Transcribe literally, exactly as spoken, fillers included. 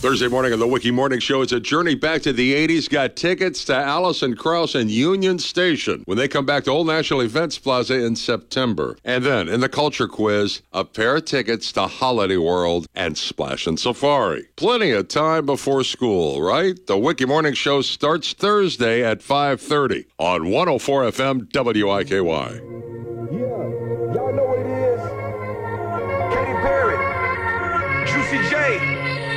Thursday morning on the Wiki Morning Show, it's a journey back to the eighties. Got tickets to Alison Krauss and Union Station when they come back to Old National Events Plaza in September. And then, in the Culture Quiz, a pair of tickets to Holiday World and Splash and Safari. Plenty of time before school, right? The Wiki Morning Show starts Thursday at five thirty on one oh four F M W I K Y. Yeah, y'all know